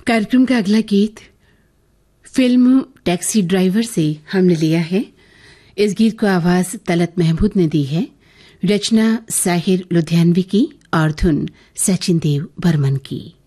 कार्यक्रम का अगला गीत फिल्म टैक्सी ड्राइवर से हमने लिया है। इस गीत को आवाज तलत महमूद ने दी है, रचना साहिर लुधियानवी की और धुन सचिन देव बर्मन की।